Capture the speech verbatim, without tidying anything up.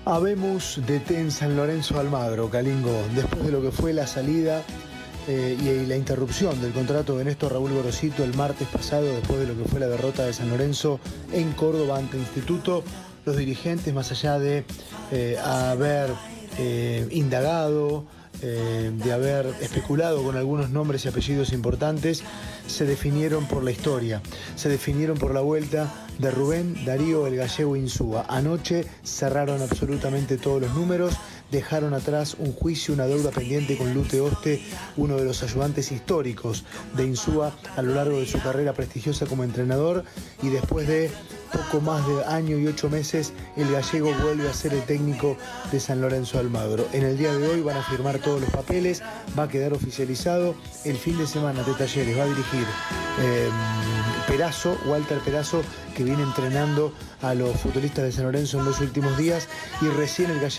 Habemos D T en San Lorenzo de Almagro, Calingo, después de lo que fue la salida eh, y la interrupción del contrato de Néstor Raúl Gorosito el martes pasado, después de lo que fue la derrota de San Lorenzo en Córdoba ante Instituto, los dirigentes, más allá de eh, haber eh, indagado, eh, de haber especulado con algunos nombres y apellidos importantes, se definieron por la historia, se definieron por la vuelta de Rubén Darío el Gallego Insúa. Anoche cerraron absolutamente todos los números, dejaron atrás un juicio, una deuda pendiente con Lute Oste, uno de los ayudantes históricos de Insúa a lo largo de su carrera prestigiosa como entrenador, y después de poco más de año y ocho meses, el gallego vuelve a ser el técnico de San Lorenzo de Almagro. En el día de hoy van a firmar todos los papeles, va a quedar oficializado. El fin de semana de Talleres va a dirigir eh, Perazo, Walter Perazo, que viene entrenando a los futbolistas de San Lorenzo en los últimos días, y recién el gallego